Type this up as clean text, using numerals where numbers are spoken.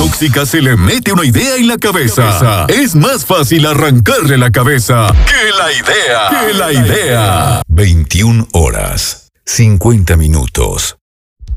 tóxica se le mete una idea en la cabeza. Es más fácil arrancarle la cabeza que la idea. 21 horas, 50 minutos.